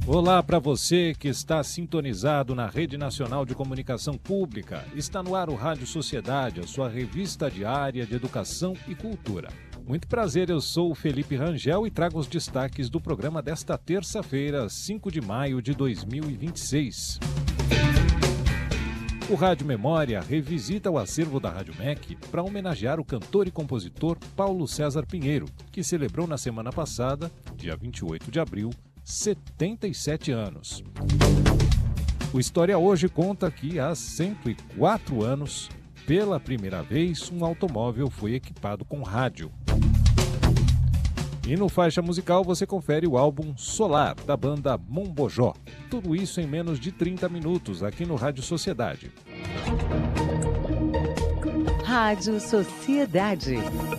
Olá para você que está sintonizado na Rede Nacional de Comunicação Pública. Está no ar o Rádio Sociedade, a sua revista diária de educação e cultura. Muito prazer, eu sou o Felipe Rangel e trago os destaques do programa desta terça-feira, 5 de maio de 2026. O Rádio Memória revisita o acervo da Rádio MEC para homenagear o cantor e compositor Paulo César Pinheiro, que celebrou na semana passada, dia 28 de abril, 77 anos. O História Hoje conta que há 104 anos, pela primeira vez, um automóvel foi equipado com rádio. E no Faixa Musical você confere o álbum Solar, da banda Mombojó. Tudo isso em menos de 30 minutos aqui no Rádio Sociedade. Rádio Sociedade.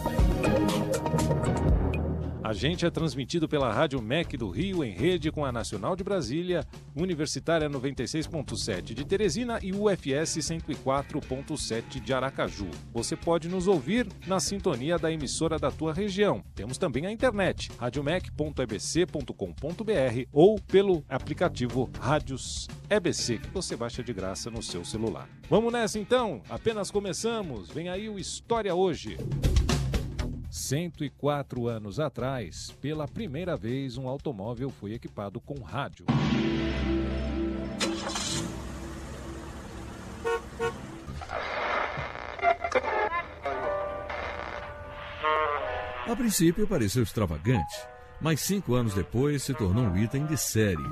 A gente é transmitido pela Rádio MEC do Rio em rede com a Nacional de Brasília, Universitária 96.7 de Teresina e UFS 104.7 de Aracaju. Você pode nos ouvir na sintonia da emissora da tua região. Temos também a internet, radiomec.ebc.com.br ou pelo aplicativo Rádios EBC, que você baixa de graça no seu celular. Vamos nessa então? Apenas começamos. Vem aí o História Hoje. 104 anos atrás, pela primeira vez, um automóvel foi equipado com rádio. A princípio pareceu extravagante, mas 5 anos depois se tornou um item de série.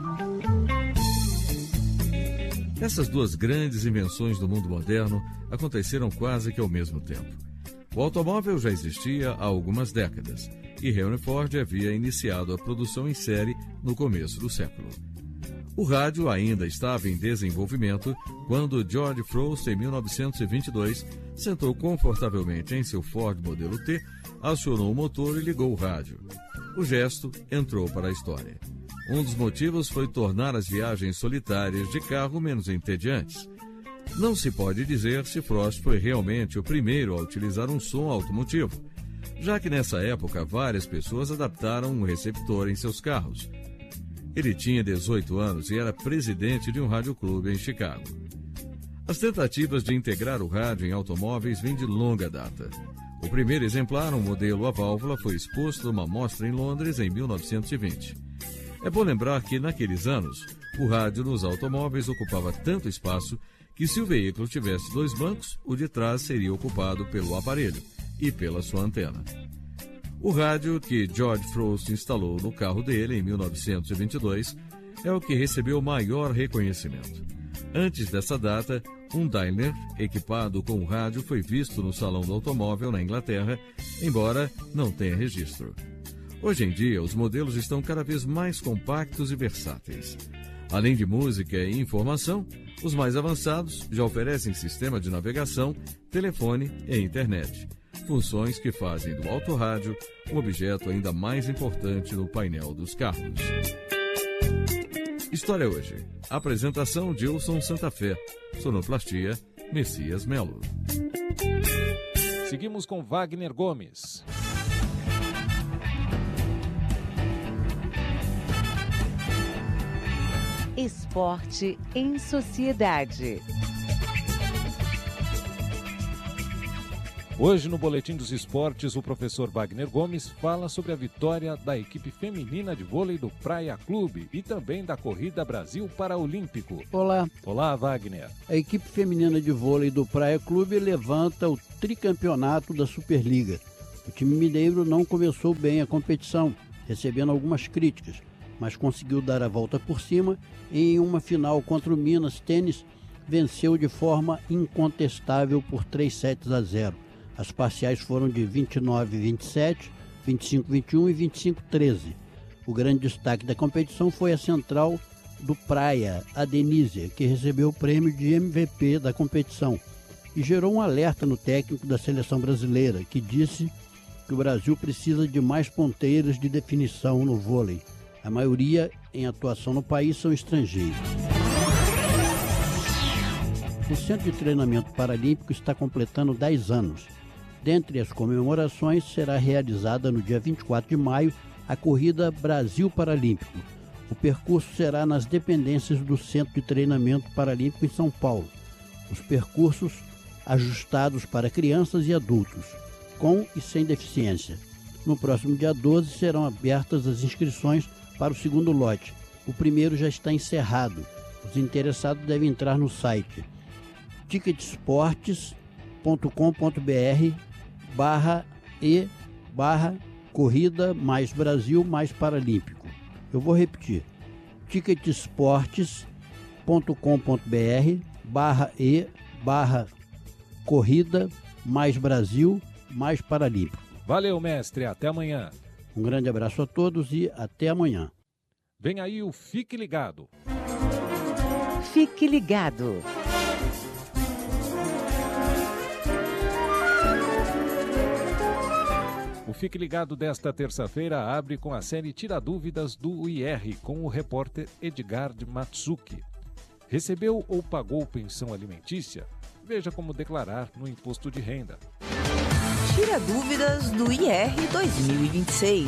Essas duas grandes invenções do mundo moderno aconteceram quase que ao mesmo tempo. O automóvel já existia há algumas décadas e Henry Ford havia iniciado a produção em série no começo do século. O rádio ainda estava em desenvolvimento quando George Frost, em 1922, sentou confortavelmente em seu Ford modelo T, acionou o motor e ligou o rádio. O gesto entrou para a história. Um dos motivos foi tornar as viagens solitárias de carro menos entediantes. Não se pode dizer se Frost foi realmente o primeiro a utilizar um som automotivo, já que nessa época várias pessoas adaptaram um receptor em seus carros. Ele tinha 18 anos e era presidente de um radioclube em Chicago. As tentativas de integrar o rádio em automóveis vêm de longa data. O primeiro exemplar, um modelo a válvula, foi exposto numa mostra em Londres em 1920. É bom lembrar que, naqueles anos, o rádio nos automóveis ocupava tanto espaço que se o veículo tivesse 2 bancos, o de trás seria ocupado pelo aparelho e pela sua antena. O rádio que George Frost instalou no carro dele em 1922 é o que recebeu maior reconhecimento. Antes dessa data, um Daimler equipado com o rádio foi visto no Salão do Automóvel na Inglaterra, embora não tenha registro. Hoje em dia, os modelos estão cada vez mais compactos e versáteis. Além de música e informação, os mais avançados já oferecem sistema de navegação, telefone e internet. Funções que fazem do autorrádio um objeto ainda mais importante no painel dos carros. História Hoje. Apresentação de Wilson Santa Fé. Sonoplastia, Messias Melo. Seguimos com Wagner Gomes. Esporte em Sociedade. Hoje, no Boletim dos Esportes, o professor Wagner Gomes fala sobre a vitória da equipe feminina de vôlei do Praia Clube e também da Corrida Brasil Paraolímpico. Olá. Olá, Wagner. A equipe feminina de vôlei do Praia Clube levanta o tricampeonato da Superliga. O time mineiro não começou bem a competição, recebendo algumas críticas, mas conseguiu dar a volta por cima e em uma final contra o Minas Tênis venceu de forma incontestável por 3-0. As parciais foram de 29-27, 25-21 e 25-13. O grande destaque da competição foi a central do Praia, a Denise, que recebeu o prêmio de MVP da competição e gerou um alerta no técnico da seleção brasileira, que disse que o Brasil precisa de mais ponteiras de definição no vôlei. A maioria em atuação no país são estrangeiros. O Centro de Treinamento Paralímpico está completando 10 anos. Dentre as comemorações, será realizada no dia 24 de maio a Corrida Brasil Paralímpico. O percurso será nas dependências do Centro de Treinamento Paralímpico em São Paulo. Os percursos ajustados para crianças e adultos, com e sem deficiência. No próximo dia 12 serão abertas as inscrições para o segundo lote. O primeiro já está encerrado. Os interessados devem entrar no site ticketsportes.com.br/corrida mais Brasil mais Paralímpico. Eu vou repetir, ticketsportes.com.br/corrida mais Brasil mais Paralímpico. Valeu, mestre. Até amanhã. Um grande abraço a todos e até amanhã. Vem aí o Fique Ligado. Fique ligado. O Fique Ligado desta terça-feira abre com a série Tira Dúvidas do IR, com o repórter Edgar Matsuki. Recebeu ou pagou pensão alimentícia? Veja como declarar no imposto de renda. Tira Dúvidas do IR 2026.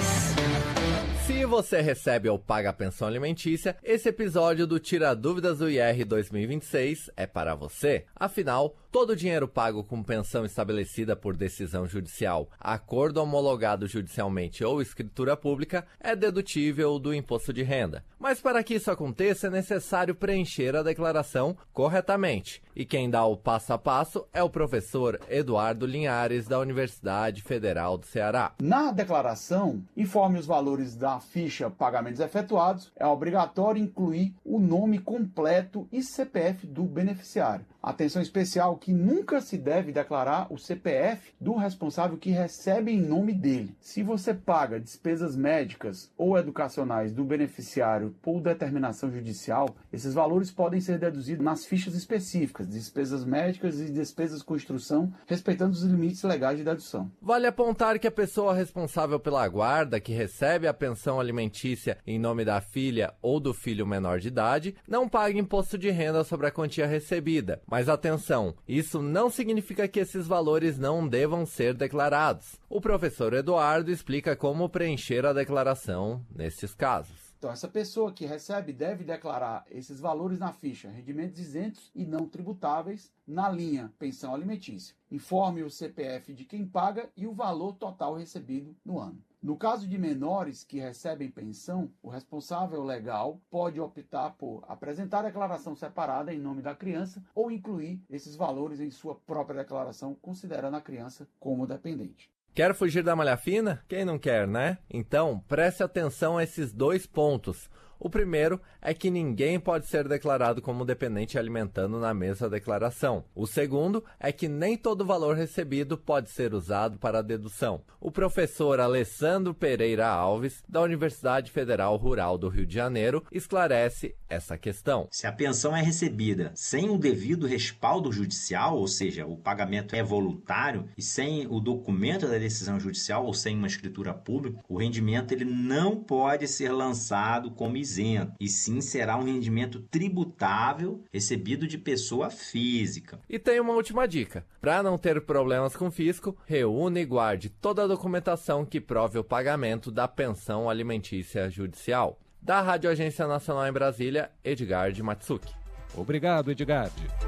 Se você recebe ou paga a pensão alimentícia, esse episódio do Tira Dúvidas do IR 2026 é para você. Afinal, todo o dinheiro pago com pensão estabelecida por decisão judicial, acordo homologado judicialmente ou escritura pública é dedutível do imposto de renda. Mas para que isso aconteça, é necessário preencher a declaração corretamente. E quem dá o passo a passo é o professor Eduardo Linhares, da Universidade Federal do Ceará. Na declaração, informe os valores da ficha Pagamentos Efetuados. É obrigatório incluir o nome completo e CPF do beneficiário. Atenção especial que nunca se deve declarar o CPF do responsável que recebe em nome dele. Se você paga despesas médicas ou educacionais do beneficiário por determinação judicial, esses valores podem ser deduzidos nas fichas específicas, despesas médicas e despesas com instrução, respeitando os limites legais de dedução. Vale apontar que a pessoa responsável pela guarda, que recebe a pensão alimentícia em nome da filha ou do filho menor de idade, não paga imposto de renda sobre a quantia recebida. Mas atenção, isso não significa que esses valores não devam ser declarados. O professor Eduardo explica como preencher a declaração nesses casos. Então, essa pessoa que recebe deve declarar esses valores na ficha rendimentos isentos e não tributáveis na linha pensão alimentícia. Informe o CPF de quem paga e o valor total recebido no ano. No caso de menores que recebem pensão, o responsável legal pode optar por apresentar a declaração separada em nome da criança ou incluir esses valores em sua própria declaração, considerando a criança como dependente. Quer fugir da malha fina? Quem não quer, né? Então, preste atenção a esses dois pontos. O primeiro é que ninguém pode ser declarado como dependente alimentando na mesma declaração. O segundo é que nem todo valor recebido pode ser usado para a dedução. O professor Alessandro Pereira Alves, da Universidade Federal Rural do Rio de Janeiro, esclarece essa questão. Se a pensão é recebida sem o devido respaldo judicial, ou seja, o pagamento é voluntário, e sem o documento da decisão judicial ou sem uma escritura pública, o rendimento ele não pode ser lançado como isento, e sim será um rendimento tributável recebido de pessoa física. E tem uma última dica. Para não ter problemas com o fisco, reúne e guarde toda a documentação que prove o pagamento da pensão alimentícia judicial. Da Rádio Agência Nacional em Brasília, Edgar Matsuki. Obrigado, Edgar.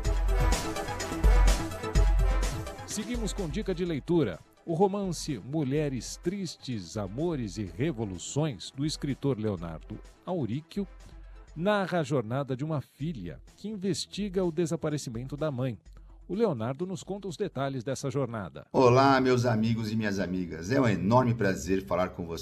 Seguimos com dica de leitura. O romance Mulheres Tristes, Amores e Revoluções, do escritor Leonardo Auríquio, narra a jornada de uma filha que investiga o desaparecimento da mãe. O Leonardo nos conta os detalhes dessa jornada. Olá, meus amigos e minhas amigas. É um enorme prazer falar com vocês